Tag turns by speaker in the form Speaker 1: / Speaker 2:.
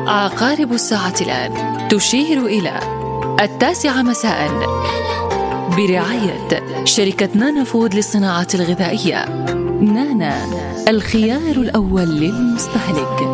Speaker 1: عقارب الساعة الآن تشير إلى 9 مساء برعاية شركة نانا فود للصناعة الغذائية. نانا، الخيار الأول للمستهلك.